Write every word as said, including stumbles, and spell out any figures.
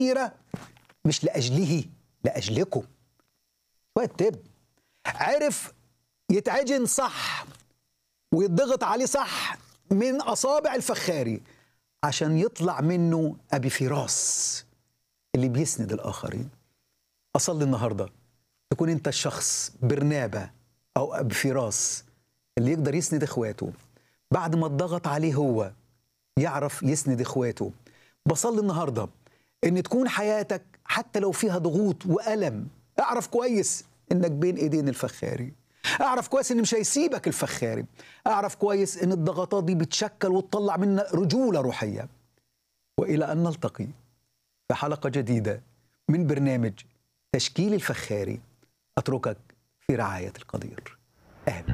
الأخيرة مش لأجله، لأجلكم. والتب عرف يتعجن صح ويتضغط عليه صح من أصابع الفخاري عشان يطلع منه أبي فراس اللي بيسند الآخرين. أصلي النهاردة تكون أنت الشخص برنابة أو أبي فراس اللي يقدر يسند إخواته بعد ما اتضغط عليه، هو يعرف يسند إخواته. بصلي النهاردة إن تكون حياتك حتى لو فيها ضغوط وألم، اعرف كويس إنك بين إيدين الفخاري، اعرف كويس إن مش هيسيبك الفخاري، اعرف كويس إن الضغطات دي بتشكل وتطلع منا رجولة روحية. وإلى أن نلتقي في حلقة جديدة من برنامج تشكيل الفخاري، أتركك في رعاية القدير. آمين.